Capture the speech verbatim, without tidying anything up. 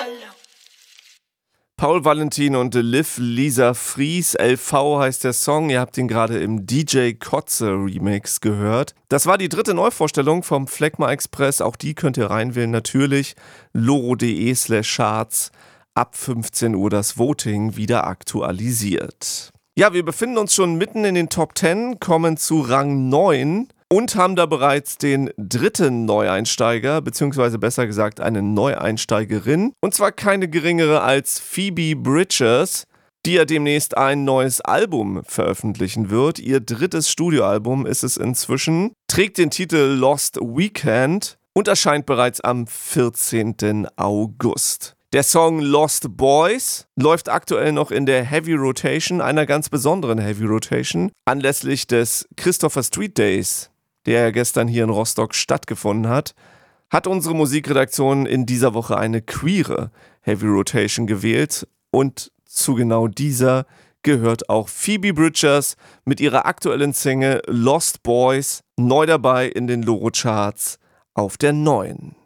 Paul Valentin und Liv Lisa Fries, L V heißt der Song. Ihr habt ihn gerade im D J Kotze Remix gehört. Das war die dritte Neuvorstellung vom Phlegma Express. Auch die könnt ihr reinwählen, natürlich. loro.de slash charts. Ab fünfzehn Uhr das Voting wieder aktualisiert. Ja, wir befinden uns schon mitten in den Top zehn, kommen zu Rang neun und haben da bereits den dritten Neueinsteiger, beziehungsweise besser gesagt eine Neueinsteigerin. Und zwar keine geringere als Phoebe Bridgers, die ja demnächst ein neues Album veröffentlichen wird. Ihr drittes Studioalbum ist es inzwischen, trägt den Titel Lost Weekend und erscheint bereits am vierzehnten August. Der Song Lost Boys läuft aktuell noch in der Heavy Rotation, einer ganz besonderen Heavy Rotation, anlässlich des Christopher Street Days, der ja gestern hier in Rostock stattgefunden hat, hat unsere Musikredaktion in dieser Woche eine queere Heavy Rotation gewählt und zu genau dieser gehört auch Phoebe Bridgers mit ihrer aktuellen Single Lost Boys, neu dabei in den Loro Charts auf der neuen.